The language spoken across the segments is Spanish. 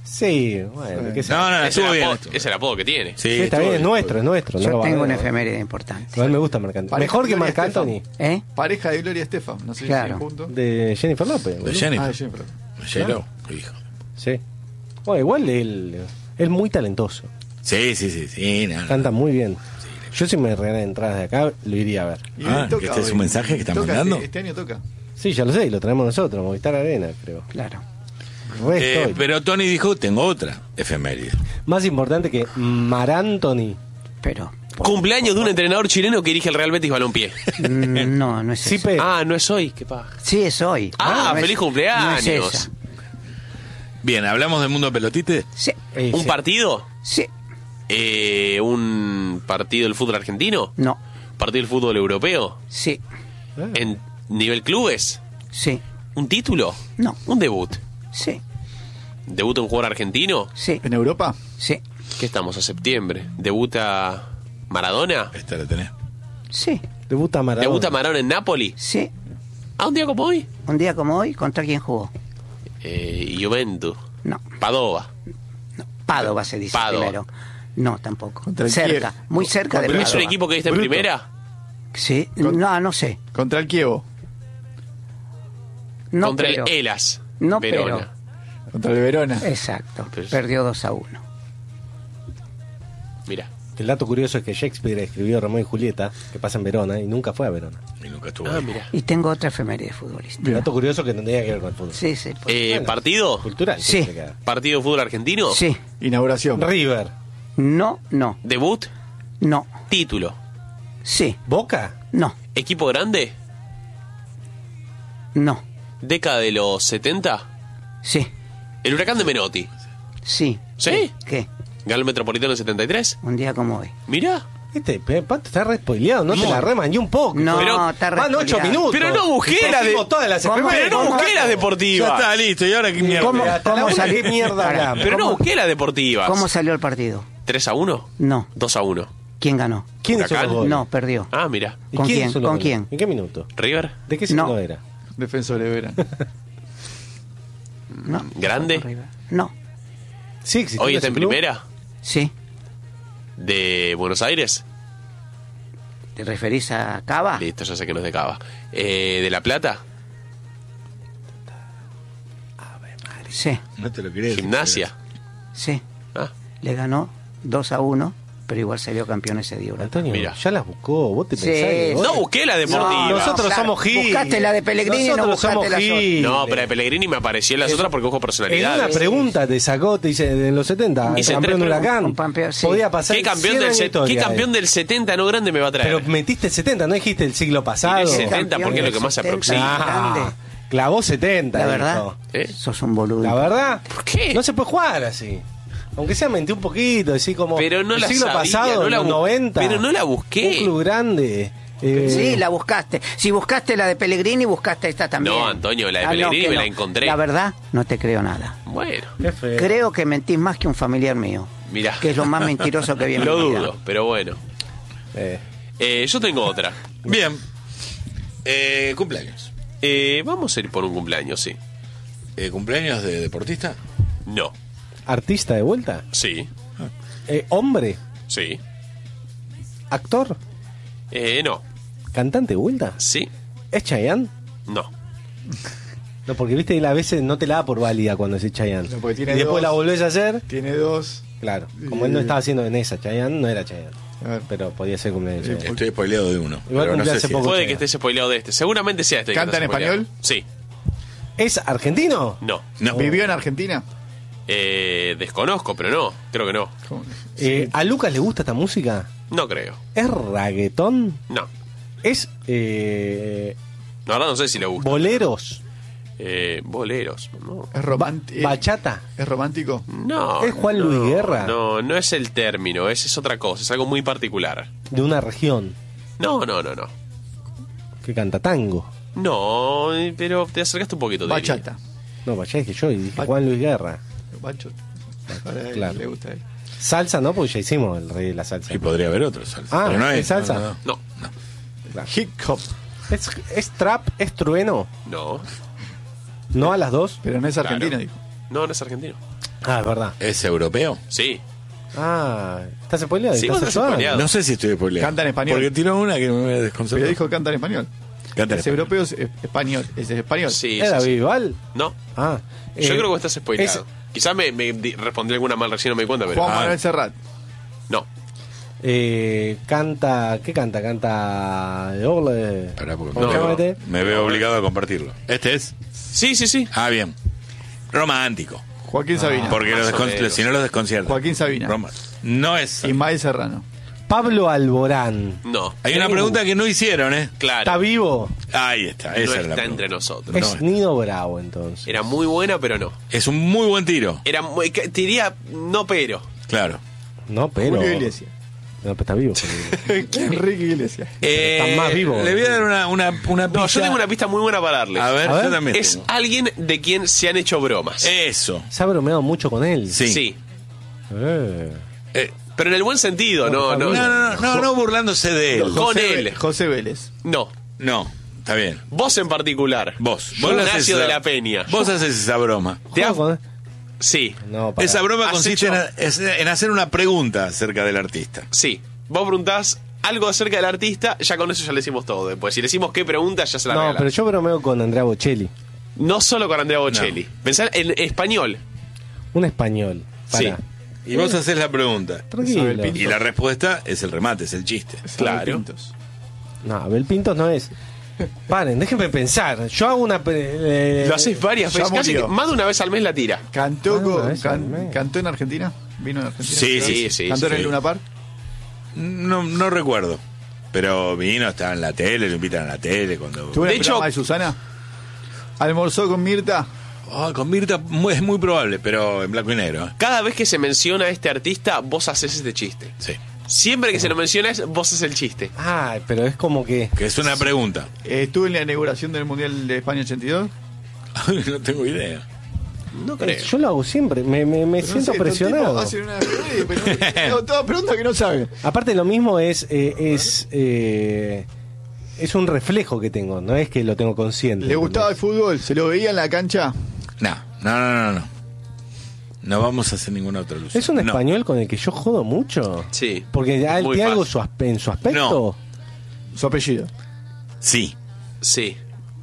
Sí, bueno, ¿qué sé? No, estuvo bien. Es el apodo que tiene. Sí, está bien, es nuestro. No Yo lo tengo va a una ver. efeméride importante. Igual me gusta Marc Anthony. Pareja Mejor que Gloria Marc Anthony. ¿Eh? Pareja de Gloria Estefan, no sé Claro. si juntos. De Jennifer López. De boludo. Jennifer. Ah, siempre. J-Lo, hijo. Sí. Bueno, igual él es muy talentoso. Sí, no. Canta muy bien. Yo si me regalan entradas de acá, lo iría a ver. Y Ah, él toca que este es hoy. un mensaje que están Toca mandando. Este año toca. Sí, ya lo sé, y lo traemos nosotros, Movistar Arena, creo. Claro. Re estoy. Pero Tony dijo, tengo otra efeméride. Más importante que Mar Anthony. Pero. Cumpleaños de un entrenador chileno que dirige el Real Betis Balompié. No es Sí, eso. Ah, no es hoy, qué paja. Sí, es hoy. Ah, No es- feliz cumpleaños. No es esa. Bien, ¿hablamos del mundo pelotite? Sí, ¿Un Sí. partido? sí. ¿Un partido del fútbol argentino? No. ¿Partido del fútbol europeo? Sí. ¿En nivel clubes? Sí. ¿Un título? No. ¿Un debut? Sí. ¿Debuta un jugador argentino? Sí. ¿En Europa? Sí. ¿Qué estamos? ¿A septiembre? ¿Debuta Maradona? Esta la tenés. Sí. Debuta Maradona. ¿Debuta Maradona en Napoli? Sí. ¿A un día como hoy? Un día como hoy, ¿contra quién jugó? Juventus. No. Padova. Padova se dice Padova. primero. No, tampoco. Contra el Cerca. Kiev. Muy cerca de ¿Es un Padova. equipo que viste en Bruto. primera? Sí. No sé. Contra el Kievo. No, Contra pero. el Elas. No, Verona. Contra el Verona. Exacto. Pero- Perdió 2-1. Mira. El dato curioso es que Shakespeare escribió Romeo y Julieta, que pasa en Verona, y nunca fue a Verona. Y nunca estuvo Ah, ahí. mira. Y tengo otra efeméride futbolista. El dato curioso que tendría que ver con el fútbol. Sí, sí. pues. ¿Partido? Cultural. Sí. se queda. ¿Partido de fútbol argentino? Sí. Inauguración. River. No. ¿Debut? No. ¿Título? Sí. Boca. No. ¿Equipo grande? No. ¿Década de los 70? Sí. ¿El Huracán de Menotti? Sí. ¿Sí? ¿Qué? ¿Ganó el Metropolitano en 73? Un día como hoy. Mira. Pato está re spoileado, no te la reman ni un poco. No, Pero está re Van 8 spoileado. minutos. Pero no busqué la de... Decimos todas las ¿Cómo? efemérides. Pero no busqué la Ya deportiva. está, listo. ¿Y ahora qué mierda? ¿Cómo, Hasta la cómo una, salió? ¿qué mierda Pará, hablamos? Pero no ¿cómo- busqué la deportiva. ¿Cómo salió el partido? ¿3-1? No. 2-1. ¿Quién ganó? ¿Quién hizo Huracán. los goles? No, perdió. Ah, mira. ¿Y ¿Con quién? hizo los ¿Con goles? quién? ¿En qué minuto? ¿River? ¿De qué signo No. era? Defensor de Verona. No. ¿Grande? No. Sí, existió ¿Hoy ese está en club. primera? Sí. ¿De Buenos Aires? ¿Te referís a Cava? Listo, ya sé que no es de Cava. ¿De La Plata? Sí. No te lo querés. ¿Gimnasia? Sí. Ah, Le ganó 2-1, pero igual salió campeón ese día. Huracán. Antonio, Mira. ya las buscó. Vos te Sí. pensás que vos- no busqué la deportiva. Nosotros Claro, somos giles. buscaste la de Pellegrini, no Nosotros buscaste somos las otras. giles. No, pero de Pellegrini me apareció en las otras porque busco En una personalidades. pregunta te sacó, te dice, en los 70, Hice campeón de tres Huracán. preguntas, campeón, sí. Podía pasar ¿Qué campeón, 100 del años de ¿Qué historia, campeón del 70 no grande me va a traer? Pero metiste el 70, no dijiste el siglo pasado. Tiré el Sí, 70 porque es lo que más se campeón del aproxima. 70. grande. Clavó 70. La verdad, dijo. ¿Eh? sos un boludo. La verdad. ¿Por qué? No se puede jugar así. Aunque sea mentí un poquito, decir como Pero no el la siglo sabía, pasado, no la los bu- 90. pero no la busqué. Un club grande. Sí, la buscaste. Si buscaste la de Pellegrini, buscaste esta también. No, Antonio, la de Ah, no, Pellegrini que me no. la encontré. La verdad, no te creo nada. Bueno, Qué feo. Creo que mentís más que un familiar mío. mirá. Que es lo más mentiroso que vi en Lo mi vida. dudo, pero bueno. Yo tengo otra. Bien. Cumpleaños. Vamos a ir por un cumpleaños, sí. ¿Cumpleaños de deportista? No. ¿Artista de vuelta? Sí. ¿Hombre? Sí. ¿Actor? No. ¿Cantante de vuelta? Sí. ¿Es Chayanne? No. No, porque viste, él a veces no te la da por válida cuando es Chayanne. No, porque tiene y después dos. la volvés a hacer. Tiene 2. Claro. Como él no estaba haciendo en esa Chayanne, no era Chayanne. A ver. Pero podía ser cumpleaños de Chayanne. Estoy spoileado de uno. Igual pero no cumplió sé hace si poco. Puede Chayanne. que estés spoileado de este. Seguramente sea este. que ¿Canta estás en spoileado. español? Sí. ¿Es argentino? No. No. ¿Vivió en Argentina? Desconozco, pero no. Creo que no. ¿Cómo? ¿A Lucas le gusta esta música? No creo. ¿Es reggaetón? No. ¿Es La verdad no sé si le gusta. boleros? Boleros. No. ¿Es romántico? ¿Bachata? ¿Es romántico? No. ¿Es Juan Luis Guerra? No, no es el término. Es otra cosa. Es algo muy particular. De una región No. que canta tango. No, pero te acercaste un poquito. te diría. Bachata. No, ya dije yo y dije Juan Luis Guerra. Bacho. Para él, Claro. le gusta a él. Salsa no, porque ya hicimos el rey de la salsa. Y podría haber otro salsa. Ah, pero no ¿es es salsa? no. No. Claro. Hip hop. ¿Es trap? ¿Es trueno? No. ¿No a las dos? Pero no es argentino, Claro. dijo. No es argentino. Ah, es verdad. ¿Es europeo? Sí. Ah, ¿estás spoileado? Sí, ¿Estás vos estás actuando? spoileado. No sé si estoy spoileando. Canta en español. Porque tiró una que me desconcertó. Pero dijo canta en español. Canta en Es español. europeo, es español. Es español. Sí, ¿Era sí, sí. Bisbal? No. Ah. Yo creo que estás es- spoileado. Quizás me respondí alguna mal recién, no me di cuenta, pero. Juan Manuel Serrat. No. Canta, ¿qué canta? Canta de Orle. Pará, porque ¿Cómo se llama este? me veo obligado a compartirlo. ¿Este es? Sí, sí, sí. Ah, bien. Romántico. Joaquín Sabina. Porque más o menos. si no los desconcierta. Joaquín Sabina. No es. Ismael Serrano. Pablo Alborán. No. Hay una pregunta que no hicieron, ¿eh? Claro. ¿Está vivo? Ahí está. No Esa era la está pregunta. entre nosotros. Es Nido Bravo, entonces. Era muy buena, pero no. Es un muy buen tiro. Era muy, te diría no, pero. Claro. No, pero... Julio Iglesias. No, pero está vivo. Enrique Iglesias. Están más vivos. Le voy a dar una pista. No, yo tengo una pista muy buena para darle. A ver, A ver. yo también Es tengo. alguien de quien se han hecho bromas. Eso. Se ha bromeado mucho con él. Sí. Sí. Eh, Pero en el buen sentido, no, no. no burlándose de él. Con él. José Vélez. No. No, está bien. Vos en particular. Vos Ignacio esa- de la Peña. Vos haces esa broma. ¿Te ha- ¿Juega con él? Sí. No, para. Esa broma ¿Has consiste hecho? en hacer una pregunta acerca del artista. Sí. Vos preguntás algo acerca del artista, ya con eso ya le decimos todo. Después, si le decimos qué pregunta, ya se la No, regalamos. pero yo bromeo con Andrea Bocelli. No solo con Andrea Bocelli. Pensá en español. Un español. Sí. Para. Y vos haces la pregunta. Tranquilo. Isabel Pinto. Y la respuesta es el remate, es el chiste. Claro. Pintos. No, Abel Pintos no es. Paren, déjenme pensar. Yo hago una... Lo haces varias ya veces. Casi murió. que más de una vez al mes la tira. Cantó, Ah, esa me- cantó en Argentina. Vino en Argentina. Sí. Cantó en el Luna Park. No recuerdo. Pero vino, estaba en la tele, lo invitan a la tele cuando... ¿Tuvo De el hecho- programa de Susana? ¿Almorzó con Mirta? Ah, con Mirta es muy probable, pero en blanco y negro. ¿eh? Cada vez que se menciona a este artista, vos haces este chiste. Sí. Siempre que se lo mencionas, vos haces el chiste. Ah, pero es como que... Que es una pregunta. ¿Estuvo en la inauguración del Mundial de España 82? No tengo idea. No creo. Yo lo hago siempre. Me No siento sé, presionado. Hacen una... pero toda pregunta que no saben. Aparte lo mismo es un reflejo que tengo. No es que lo tengo consciente. ¿Le gustaba el fútbol? ¿Se lo veía en la cancha? No. No vamos a hacer ninguna otra luz. ¿Es un español con el que yo jodo mucho? Sí. Porque ya él Muy tiene algo fácil. en su aspecto. Su apellido. Sí. Sí.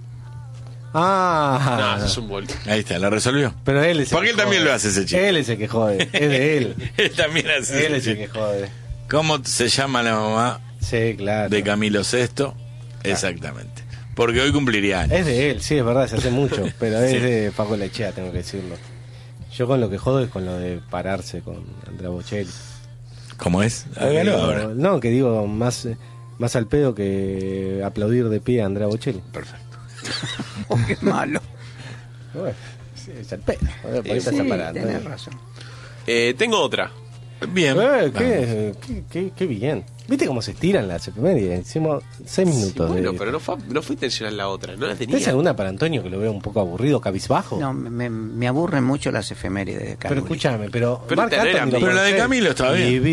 Ah, No, es un bol. Ahí está, la resolvió. pero él es el Porque que él también jode. lo hace ese chiste. Él es el que jode. Es de él. Él también hace Él ese es el chiste. que jode. ¿Cómo se llama la mamá Sí, claro. de Camilo VI? Exactamente. Porque hoy cumpliría años. Es de él, sí, es verdad, se hace mucho. Pero Sí. es de Paco Lechea, tengo que decirlo. Yo con lo que jodo es con lo de pararse con Andrea Bocelli. ¿Cómo es? Hágalo Digo, ahora. no, que digo más al pedo que aplaudir de pie a Andrea Bocelli. Perfecto. Oh, qué malo. Bueno, sí, es al pedo. Por ahí Sí, está parando. tenés razón. Tengo otra. Bien. Vamos. Qué bien. ¿Viste cómo se estiran las efemérides? Hicimos 6 minutos. Bueno, de... pero no fue intencional la otra. No la ¿Tenés tenía. alguna para Antonio que lo veo un poco aburrido, cabizbajo? No, me aburren mucho las efemérides de Pero Carlos. escúchame, pero Pero Marc tener Anthony lo amigos. Pero la de conocés. Camilo estaba bien. Y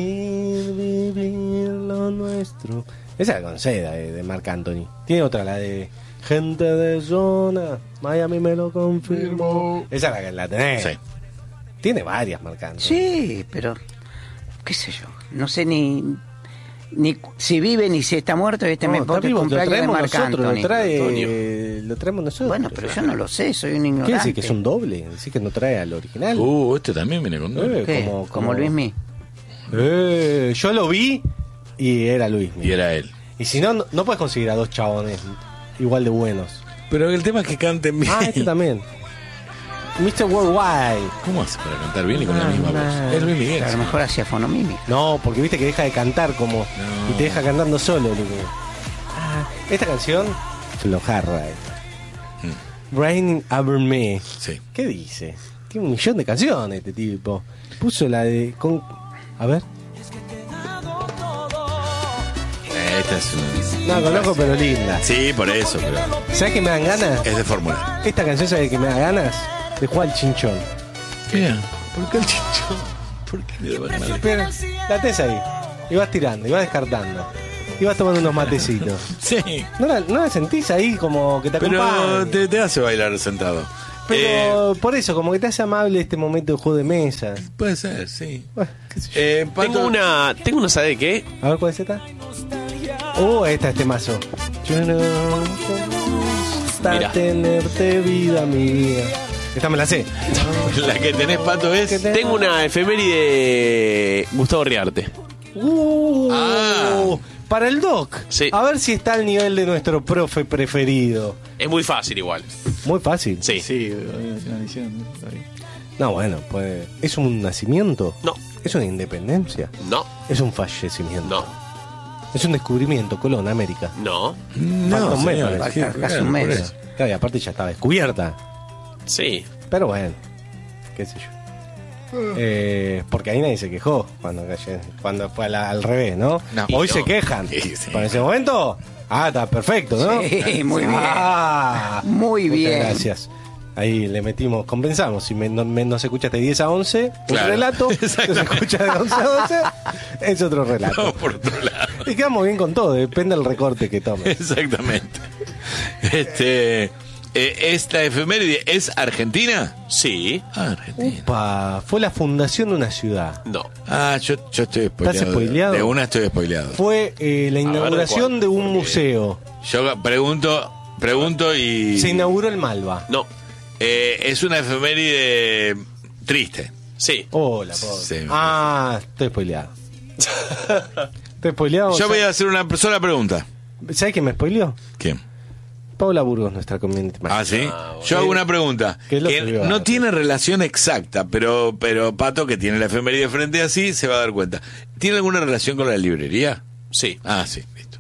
vivir lo nuestro. Esa la conocé, la de Marc Anthony. Tiene otra, la de Gente de Zona, Miami me lo confirmó. Esa la tenés. Sí. Tiene varias Marc Anthony. Sí, pero qué sé yo. No sé ni si vive ni si está muerto. No, Me está porque vivo, lo cumpleaños de traemos Marc nosotros, Anthony. lo traemos nosotros. Bueno, pero yo no lo sé, soy un ¿Qué ignorante. decir? ¿Que es un doble? ¿Decir que no trae al original? Este también viene con doble. ¿Qué? Como Luismi. Yo lo vi y era Luis. Y era él. Y si no, no puedes conseguir a dos chabones igual de buenos. Pero el tema es que canten bien. Ah, este también. Mr. Worldwide. ¿Cómo hace para cantar bien y con la misma voz? Es Luis Miguel. A lo mejor hacía fonomímica. No, porque viste que deja de cantar como... No. Y te deja cantando solo. Luis Miguel. Esta canción, flojarra. Raining Over Me. Sí. ¿Qué dice? Tiene 1 millón de canciones este tipo. Puso la de... A ver. Esta es un... No, conozco pero linda. Sí, por eso, pero ¿Sabes qué me dan ganas? es de fórmula. Esta canción, ¿sabes qué me da ganas? De jugar al chinchón. ¿Qué? ¿Por qué el chinchón? ¿Por qué le da ganas de- Pero la tenés ahí. Y vas tirando, y vas descartando. Y vas tomando unos matecitos. Sí. ¿No la sentís ahí como que te Pero acompaña? te hace bailar sentado. Pero por eso, como que te hace amable este momento de juego de mesa. Puede ser, sí. Bueno, qué sé yo. Pato, Tengo una, ¿sabe qué? A ver, ¿cuál es esta? Esta es temazo. Yo no me gusta Mirá. tenerte, vida mía. Esta me la sé. la que tenés, Pato, es... Tengo una efeméride de Gustavo Riarte. Ah. Para el doc. Sí. A ver si está al nivel de nuestro profe preferido. Es muy fácil igual. Muy fácil. Sí. Sí, nacionalización. Está bien. No, bueno, pues. ¿Es un nacimiento? No. ¿Es una independencia? No. Es un fallecimiento. No. Es un descubrimiento, Colón, América. No. Falta un mes, señor, parece. sí, Falta casi claro, un mes. por eso. Claro, y aparte ya estaba descubierta. Sí. Pero bueno, qué sé yo. Porque ahí nadie se quejó cuando fue al revés, ¿no? No. Hoy Y se no. quejan. Sí, sí. Para ese momento, está perfecto, ¿no? Sí, muy bien. Muchas Muy bien. gracias. Ahí le metimos, compensamos. Si nos escuchaste 10 a 11, Claro. un relato. Si nos escuchas de 11 a 12, es otro relato. Vamos por otro lado. Y quedamos bien con todo, depende del recorte que tomes. Exactamente. Esta efeméride es Argentina. Sí. Argentina. Upa, fue la fundación de una ciudad. No. Yo estoy spoileado. ¿Estás spoileado? De una estoy spoileado. Fue la inauguración ¿cuál? de un Porque- museo. Yo pregunto y... Se inauguró el Malva. No. es una efeméride triste. Sí. Hola, pobre. Sí. Estoy spoileado. Estoy spoileado. Yo voy a hacer una sola pregunta. ¿Sabes quién me spoileó? ¿Quién? Paula Burgos, nuestra community manager. ¿Sí? bueno. Yo hago una pregunta. ¿Qué es lo Que que vio no antes? tiene relación exacta, pero Pato, que tiene la efeméride frente así, se va a dar cuenta. ¿Tiene alguna relación con la librería? Sí. Sí, listo.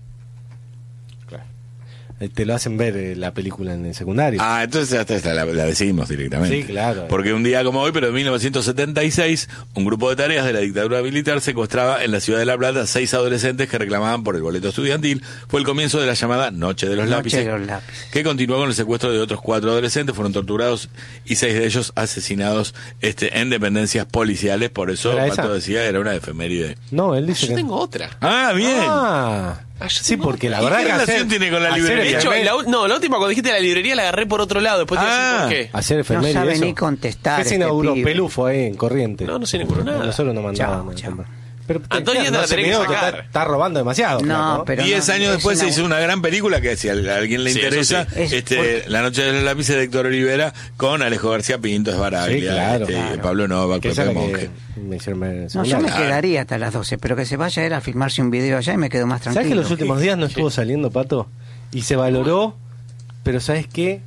Te lo hacen ver la película en el secundario. Entonces hasta esta la decimos directamente. Sí, claro. Porque un día como hoy, pero en 1976, un grupo de tareas de la dictadura militar secuestraba en la ciudad de La Plata 6 adolescentes que reclamaban por el boleto estudiantil. Fue el comienzo de la llamada Noche de los Noche Lápices, de los Lápices. que continuó con el secuestro de otros 4 adolescentes. Fueron torturados y 6 de ellos asesinados en dependencias policiales. Por eso ¿Era Pato esa? decía era una efeméride. No, él dice Yo que... tengo otra. Bien. Yo Sí, tengo porque otra. la ¿Y verdad qué que relación tiene con la hacer librería? De hecho, efemérides- la última cuando dijiste la librería la agarré por otro lado. Después te voy a decir por qué. Hacer No efemérides, sabe eso. ni contestar ¿Qué se este inauguró? pibe. Pelufo ahí en Corriente. No se inauguró nada. Nosotros no mandaban. Chao. Pero Antonio, claro, te la hace tenés que minutos, sacar. está robando demasiado. No, flaco. pero 10 no, años es después se una- hizo una gran película que si a alguien le Sí, eso interesa, sí. La Noche de los Lápices de Héctor Olivera con Alejo García Pinto, Esbaraglia, Sí, claro, claro. Pablo Novak, Que esa Pepe es la Monge. que me hicieron ver en No, yo me secundario. quedaría hasta las 12, pero que se vaya él a filmarse un video allá y me quedo más tranquilo. ¿Sabes que los últimos días no estuvo saliendo, Pato? Y se valoró, pero ¿sabes qué?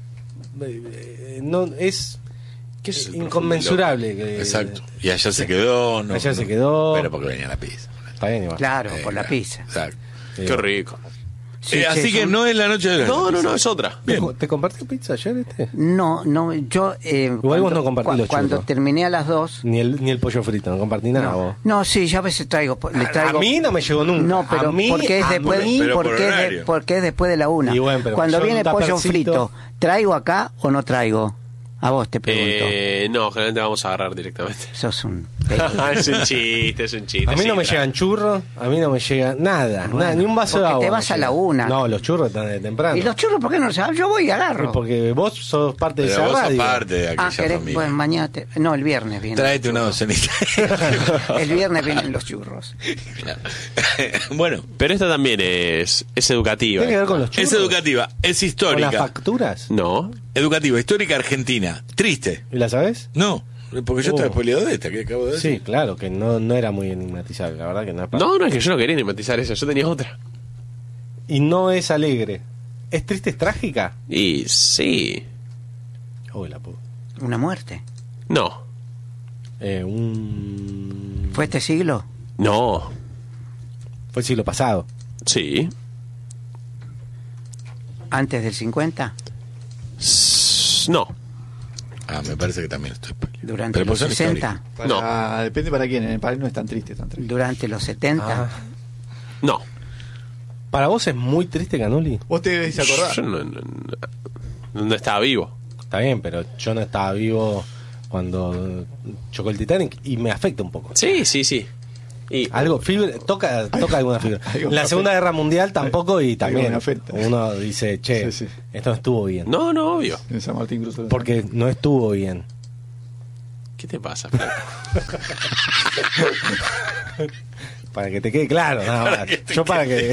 No, es ¿Qué es el inconmensurable. profundo? que- Exacto. Y allá se quedó. No, Allá se quedó. Pero porque venía la pizza. Está bien, igual. Claro, por la Claro. pizza. Exacto. Qué rico. Sí, Así che, que son- no es la Noche de los No, Lápices. es otra. Bien. ¿Te compartí pizza ayer, este? No, yo... Igual vos no compartís los Cuando churros. terminé a las 2... Ni el pollo frito, no compartí nada vos. No, sí, yo a veces traigo... Le traigo A mí no me llegó nunca. No, pero A mí, porque es a después, mí. Pero por porque horario. es después de la 1. Y bueno, pero Cuando yo viene un pollo tuppercito. frito, ¿traigo acá o no traigo? A vos te pregunto. No, generalmente vamos a agarrar directamente. Sos un... es un chiste, es un chiste. A mí no sí, me tra- llegan churros, a mí no me llega nada, nada, ni un vaso de porque agua. te me vas a llega. la 1. No, los churros están de temprano. ¿Y los churros por qué no los sabes? Yo voy y agarro. Porque vos sos parte de Pero esa vos sos radio. parte de aquella ¿querés? familia. Pues mañana No, el viernes viene. Tráete una docenita. El viernes vienen los churros. Bueno, Pero esta también es educativa. Tiene que ver con los churros. es educativa, es Con las histórica. facturas. No. Educativa, histórica argentina. Triste. ¿Y la sabes? No, porque yo estaba Oh. spoileado de esta que acabo de decir. Sí, claro, que no era muy enigmatizable, la verdad que no es para- No, es que yo no quería enigmatizar esa, yo tenía otra. Y no es alegre. ¿Es triste, es trágica? Y sí. Uy, la puta. Una muerte. No. ¿Fue este siglo? No. Fue el siglo pasado. Sí. ¿Antes del 50? No. Me parece que también estoy spoileado. ¿Durante Pero los pues son 60? históricas. Depende para quién. En el país no es tan triste. ¿Durante los 70? Ah. No. ¿Para vos es muy triste, Canuli? Vos te debes acordar. Yo no estaba vivo. Está bien, pero yo no estaba vivo cuando chocó el Titanic y me afecta un poco. Sí, sí, sí. Y Algo, fibra, toca alguna fibra. algo La me Segunda afecta. Guerra Mundial tampoco y también me afecta. uno dice, che, Sí, sí. esto no estuvo bien. no, obvio. En San Martín Cruz. Porque no estuvo bien. ¿Qué te pasa, flaco? Para que te quede claro, nada más. Yo para que...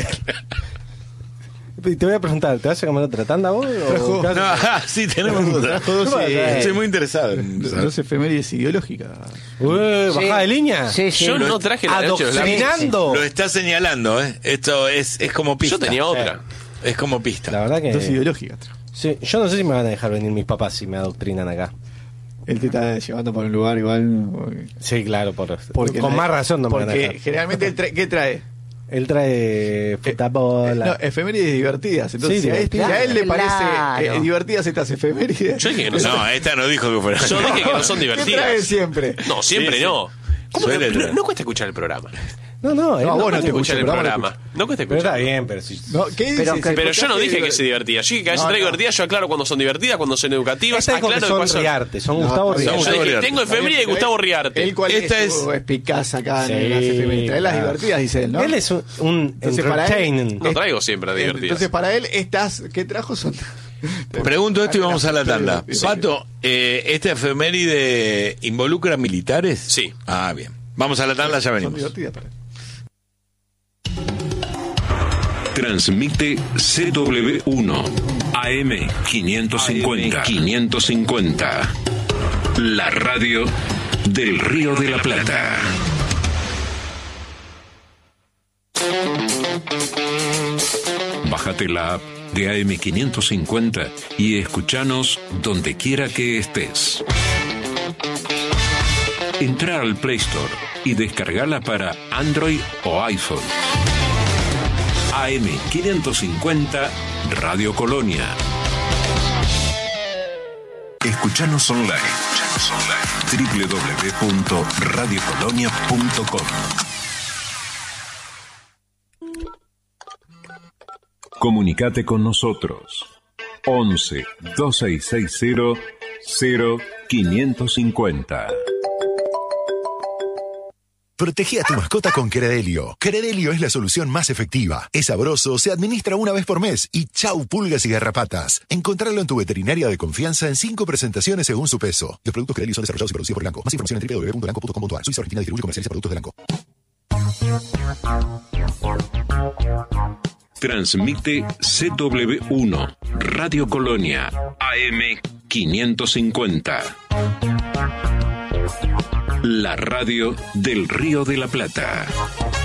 Te voy a preguntar, ¿te vas a comer otra tanda vos? Trajo- ¿O qué vas a- Sí, tenemos otra. Trajo 12, Estoy muy interesado en saber. 12 efemérides ideológicas. ¿Bajada de línea? Sí, sí. Yo no traje la de Noche de los Lápices. Adoctrinando. Lo está señalando, ¿eh? Esto es como pista. Yo tenía otra. Es como pista. La verdad que... Dosis ideológicas. trajo. Sí, yo no sé si me van a dejar venir mis papás si me adoctrinan acá. Él te está llevando para un lugar igual. Sí, claro, Porque con más razón no me van a Porque dejar. generalmente, ¿qué trae? Él trae fútbol. No, efemérides divertidas. Entonces, Sí, si a él le parece claro. divertidas estas efemérides. Yo dije que no son. No, esta no dijo que fuera. Yo dije que no son ¿Qué trae divertidas. siempre? No, siempre Sí, sí. no. ¿Cómo Suele no, traer. no cuesta escuchar el programa. No, él No, no vos no cuesta te escuchar el escucho, programa. No cuesta Pero está escuchar. bien, pero si... No, ¿qué dices? Pero yo no dije que se divertía. Yo dije que a veces No, traigo no. divertidas. Yo aclaro cuando son divertidas, cuando son educativas. Esta es porque Aclaro son cuáles son. Riarte, son No, Gustavo está bien. Riarte. Yo dije, Riarte. tengo efeméride de Gustavo Riarte. Él cuál Esta es su espicaz acá Sí, en las efemérides. Trae las claro. divertidas, dice él, ¿no? Él es un Entonces, para él- entertainment. No traigo siempre divertidas. Entonces, para él, estas que trajo son... Pregunto esto y vamos a la tanda. Sí. Pato, ¿esta efeméride involucra militares? Sí. Ah, bien. Vamos a la tanda, ya Son venimos. divertidas para él. Transmite CW1 AM 550. La radio del Río de la Plata. Bájate la app de AM 550 y escuchanos donde quiera que estés. Entra al Play Store y descargala para Android o iPhone. AM 550 Radio Colonia. Escuchanos online. www.radiocolonia.com. Comunicate con nosotros. 11 2660 0550. Protegí a tu mascota con Credelio. Credelio es la solución más efectiva. Es sabroso, se administra una vez por mes y chau pulgas y garrapatas. Encontrarlo en tu veterinaria de confianza en 5 presentaciones según su peso. Los productos Credelio son desarrollados y producidos por Elanco. Más información en www.elanco.com.ar. Suiza Argentina distribuye y comercializa productos de Elanco. Transmite CW1 Radio Colonia AM 550. La radio del Río de la Plata.